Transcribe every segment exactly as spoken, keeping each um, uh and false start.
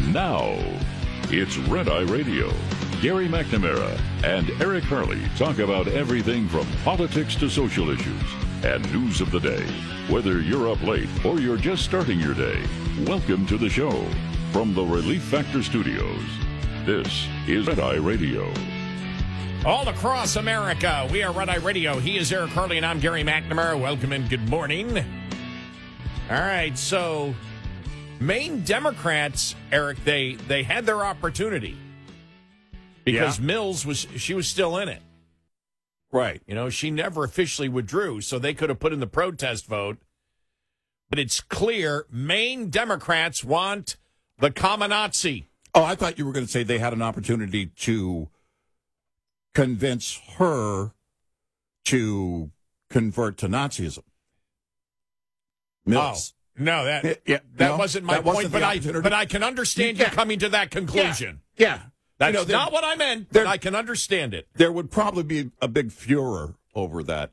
Now, it's Red Eye Radio. Gary McNamara and Eric Harley talk about everything from politics to social issues and news of the day. Whether you're up late or you're just starting your day, welcome to the show. From the Relief Factor Studios, this is Red Eye Radio. All across America, we are Red Eye Radio. He is Eric Harley, and I'm Gary McNamara. Welcome and good morning. All right, so Maine Democrats, Eric, they they had their opportunity because yeah. Mills was she was still in it. Right. You know, she never officially withdrew, so they could have put in the protest vote. But it's clear Maine Democrats want the Common-Nazi. Oh, I thought you were going to say they had an opportunity to convince her to convert to Nazism. Mills. Oh. No, that yeah, that no, wasn't my that point, wasn't but I but I can understand yeah. you coming to that conclusion. Yeah, yeah. That's you know, not what I meant, but I can understand it. There would probably be a big furor over that.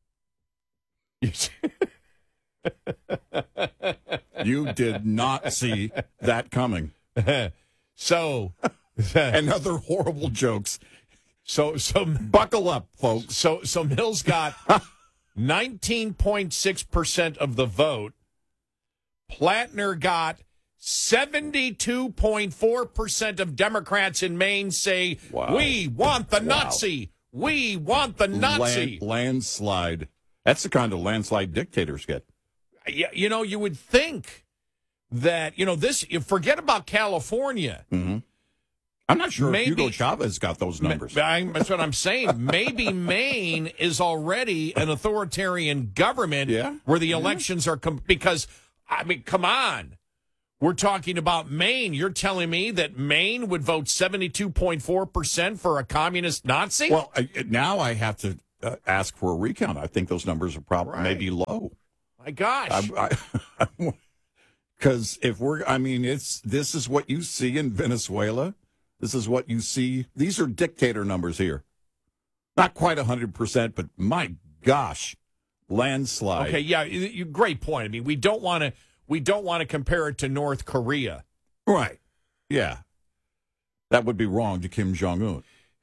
You did not see that coming. So, and other horrible jokes. So, so buckle up, folks. So, so Mills got nineteen point six percent of the vote. Plattner got seventy-two point four percent of Democrats in Maine say, wow. we want the wow. Nazi. We want the Nazi. Land, landslide. That's the kind of landslide dictators get. Yeah, you know, you would think that, you know, this, forget about California. Mm-hmm. I'm not sure Maybe, if Hugo Chavez got those numbers. I, that's what I'm saying. Maybe Maine is already an authoritarian government yeah. where the elections are, com- because, I mean, come on. We're talking about Maine. You're telling me that Maine would vote seventy-two point four percent for a communist Nazi? Well, I, now I have to uh, ask for a recount. I think those numbers are probably right. maybe low. My gosh. Because if we're, I mean, it's this is what you see in Venezuela. This is what you see. These are dictator numbers here. Not quite one hundred percent, but my gosh, landslide. Okay, yeah, you, you, great point. I mean, we don't want to we don't want to compare it to North Korea. Right. Yeah. That would be wrong to Kim Jong-un.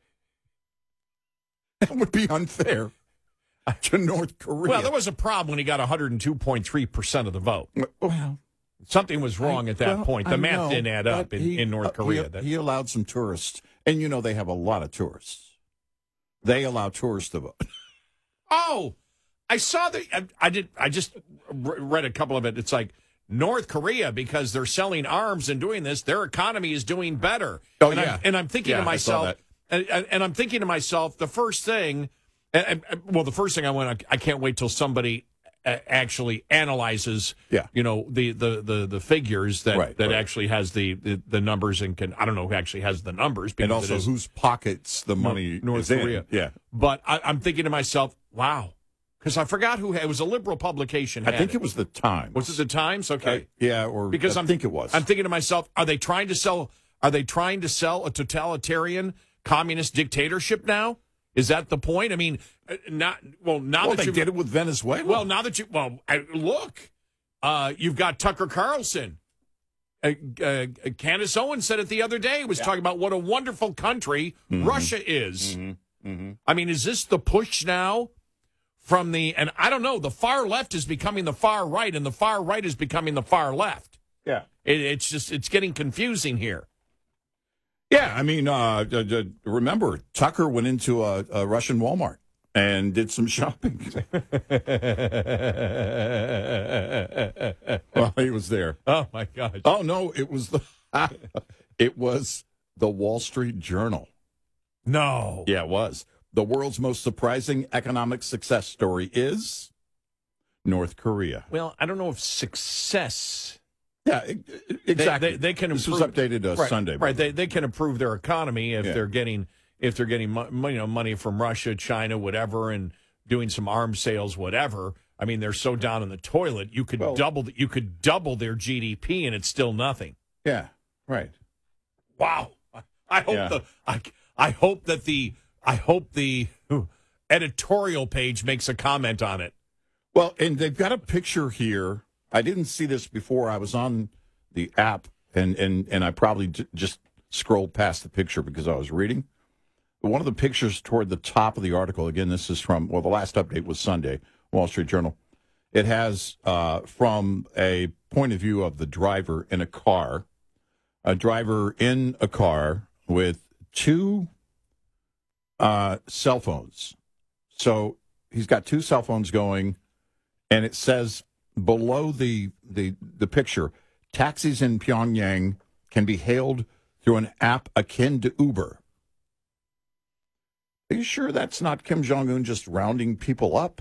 That would be unfair to North Korea. Well, there was a problem when he got one hundred two point three percent of the vote. Well, something was wrong I, at that well, point. The I math know, didn't add up in, he, in North Korea. He, he allowed some tourists. And, you know, they have a lot of tourists. They allow tourists to vote. Oh, I saw the. I, I did. I just read a couple of it. It's like North Korea, because they're selling arms and doing this, their economy is doing better. Oh, and yeah. I'm, and I'm thinking yeah, to myself, and, and, and I'm thinking to myself, the first thing, and, and, well, the first thing I want, I can't wait till somebody actually analyzes, yeah. you know, the, the, the, the figures that, right, that right. actually has the, the, the numbers and can, I don't know who actually has the numbers. And also whose pockets the money North is Korea. in. Yeah. But I, I'm thinking to myself, wow. Because I forgot who had, it was a liberal publication. Had I think it. it was the Times. Was it the Times? Okay, uh, yeah, or because I I'm, think it was. I'm thinking to myself, are they trying to sell? Are they trying to sell a totalitarian communist dictatorship now? Is that the point? I mean, not well. Now well, that they you did it with Venezuela. Well, now that you well, I, look, uh, you've got Tucker Carlson. Uh, uh, Candace Owens said it the other day. Was yeah. talking about what a wonderful country mm-hmm. Russia is. Mm-hmm. Mm-hmm. I mean, is this the push now? From the, and I don't know, the far left is becoming the far right, and the far right is becoming the far left. Yeah. It, it's just, it's getting confusing here. Yeah, I mean, uh, uh, remember, Tucker went into a, a Russian Walmart and did some shopping. Well, he was there. Oh, my gosh. Oh, no, it was the, it was the Wall Street Journal. No. Yeah, it was. The world's most surprising economic success story is North Korea. Well, I don't know if success. Yeah, exactly. They, they, they can this improve, was updated uh, right, Sunday. Right. They they can improve their economy if yeah. they're getting if they're getting mo- you know money from Russia, China, whatever, and doing some arms sales, whatever. I mean, they're so down in the toilet. You could well, double the, you could double their G D P, and it's still nothing. Yeah. Right. Wow. I hope yeah. the I I hope that the. I hope the editorial page makes a comment on it. Well, and they've got a picture here. I didn't see this before. I was on the app and and and I probably j- just scrolled past the picture because I was reading. But one of the pictures toward the top of the article, again, this is from, well, the last update was Sunday, Wall Street Journal. It has, uh, from a point of view of the driver in a car, a driver in a car with two uh, cell phones. So he's got two cell phones going, and it says below the, the, the picture, taxis in Pyongyang can be hailed through an app akin to Uber. Are you sure that's not Kim Jong-un just rounding people up?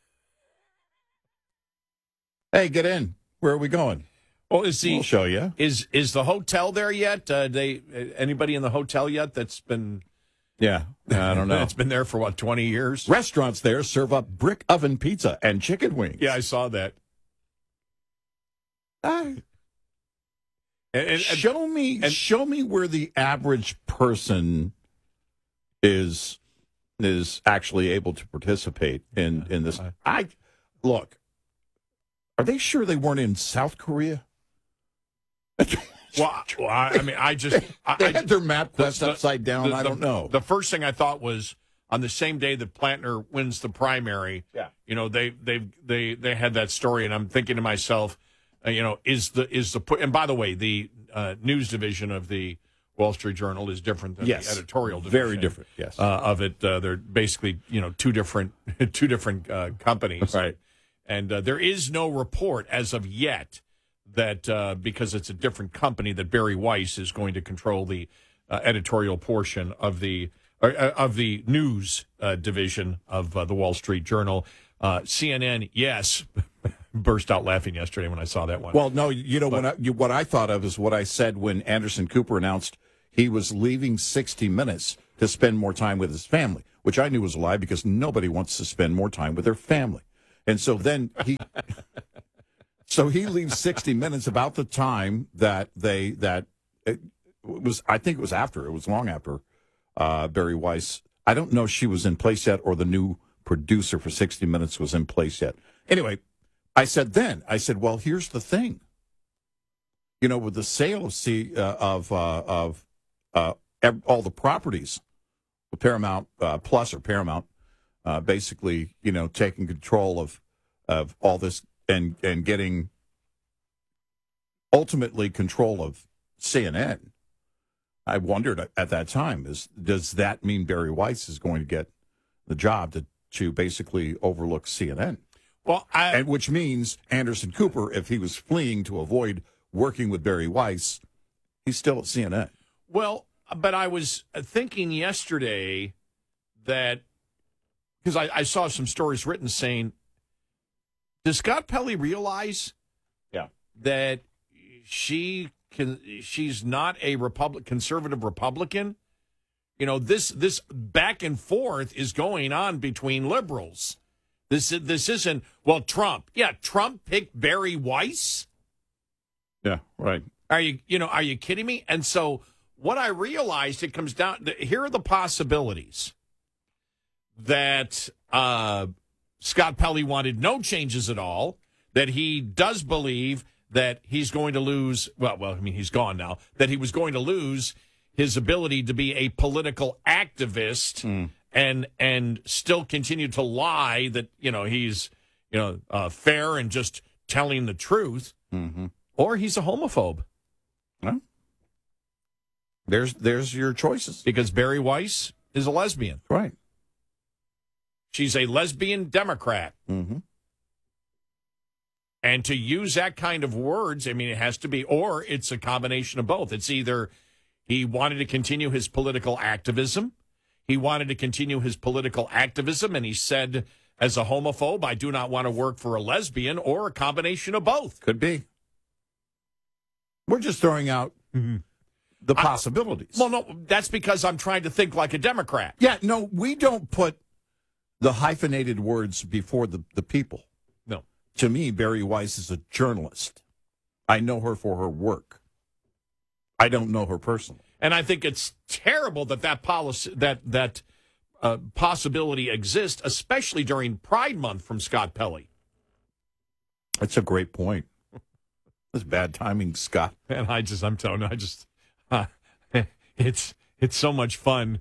Hey, get in. Where are we going? Well, is the We'll show you. is is the hotel there yet? Uh, they anybody in the hotel yet that's been? Yeah, I don't know. It's been there for what, twenty years? Restaurants there serve up brick oven pizza and chicken wings. Yeah, I saw that. Ah, And, and, and show me, and- show me where the average person is is actually able to participate in in this. I look. Are they sure they weren't in South Korea? well, well, I, I mean, I just I, They I- had their map quest the- upside down. the- I don't the- know. The first thing I thought was on the same day that Plantner wins the primary. Yeah. You know, they they they they had that story, and I'm thinking to myself, uh, you know, is the is the pu- and by the way, the uh, news division of the Wall Street Journal is different than Yes. the editorial division. Very different, yes. uh, of it. Uh, they're basically you know two different two different uh, companies, Right. And uh, there is no report as of yet that uh, because it's a different company that Barry Weiss is going to control the uh, editorial portion of the uh, of the news uh, division of uh, the Wall Street Journal. Uh, C N N, yes, burst out laughing yesterday when I saw that one. Well, no, you know what I, you, what I thought of is what I said when Anderson Cooper announced he was leaving sixty minutes to spend more time with his family, which I knew was a lie because nobody wants to spend more time with their family. And so then he, so he leaves sixty minutes about the time that they that it was. I think it was after. It was long after uh, Barry Weiss. I don't know if she was in place yet or the new producer for sixty minutes was in place yet. Anyway, I said then. I said, well, here's the thing. You know, with the sale of C, uh, of uh, of uh, ev- all the properties, Paramount uh, Plus or Paramount. Uh, basically, you know, taking control of of all this and and getting ultimately control of C N N. I wondered at, at that time, is does that mean Barry Weiss is going to get the job to to basically overlook C N N? well, I, And which means Anderson Cooper, if he was fleeing to avoid working with Barry Weiss, he's still at C N N. well, but I was thinking yesterday that. Because I, I saw some stories written saying, does Scott Pelley realize Yeah. that she can she's not a Republic conservative Republican? You know, this this back and forth is going on between liberals. This this isn't well, Trump. Yeah, Trump picked Barry Weiss. Yeah, right. Are you you know, are you kidding me? And so what I realized, it comes down here are the possibilities. That uh, Scott Pelley wanted no changes at all, that he does believe that he's going to lose, well, well, I mean, he's gone now, that he was going to lose his ability to be a political activist Mm. and and still continue to lie that, you know, he's, you know, uh, fair and just telling the truth, Mm-hmm. or he's a homophobe. Well, there's there's your choices. Because Barry Weiss is a lesbian. Right. She's a lesbian Democrat. Mm-hmm. And to use that kind of words, I mean, it has to be, or it's a combination of both. It's either he wanted to continue his political activism, he wanted to continue his political activism, and he said, as a homophobe, I do not want to work for a lesbian, or a combination of both. Could be. We're just throwing out the possibilities. Well, no, that's because I'm trying to think like a Democrat. Yeah, no, we don't put the hyphenated words before the, the people. No. To me, Barry Weiss is a journalist. I know her for her work. I don't know her personally. And I think it's terrible that that policy, that that uh, possibility exists, especially during Pride Month from Scott Pelley. That's a great point. That's bad timing, Scott. And I just, I'm telling you, I just, uh, it's it's so much fun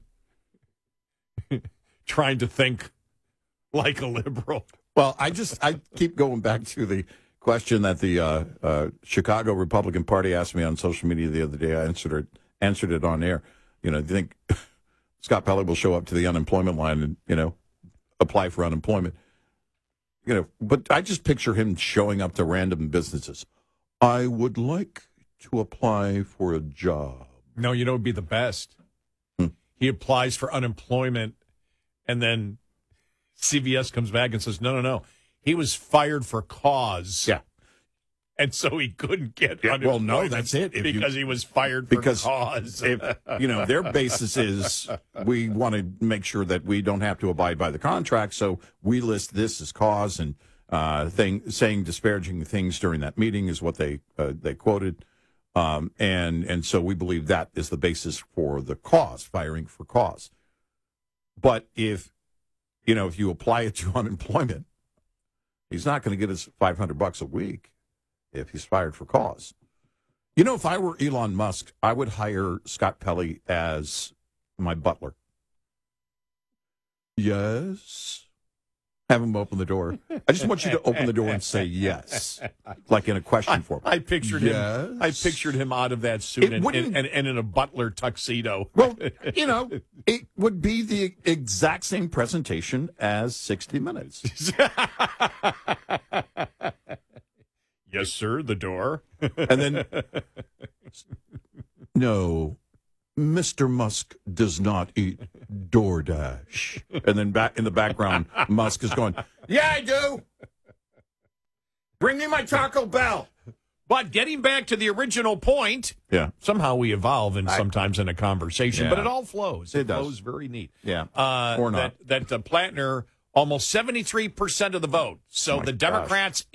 trying to think like a liberal. Well, I just I keep going back to the question that the uh, uh, Chicago Republican Party asked me on social media the other day. I answered it answered it on air. You know, do you think Scott Pelley will show up to the unemployment line and, you know, apply for unemployment? You know, but I just picture him showing up to random businesses. I would like to apply for a job. No, you know, it'd be the best. Hmm. He applies for unemployment, and then C V S comes back and says, no, no, no. He was fired for cause. Yeah. And so he couldn't get Yeah, well, unemployment. no, that's it. If you- because he was fired for Because cause. if, you know, their basis is we want to make sure that we don't have to abide by the contract, so we list this as cause, and uh, thing saying disparaging things during that meeting is what they uh, they quoted, um, and and so we believe that is the basis for the cause, firing for cause. But if you know if you apply it to unemployment, he's not going to get his five hundred bucks a week if he's fired for cause. You know, if I were Elon Musk, I would hire Scott Pelley as my butler. Yes. Have him open the door. I just want you to open the door and say yes, like in a question form. I pictured Yes. him. I pictured him out of that suit It and, wouldn't- and, and, and in a butler tuxedo. Well, you know, it would be the exact same presentation as sixty minutes. Yes, sir. The door. And then, no, Mister Musk does not eat DoorDash. And then back in the background, Musk is going, yeah, I do. Bring me my Taco Bell. But getting back to the original point, Yeah. somehow we evolve and I- sometimes in a conversation, Yeah. but it all flows. It, It does. flows very neat. Yeah. Uh, Or not. That, that uh, Plattner, almost seventy-three percent of the vote. So Oh my the gosh. Democrats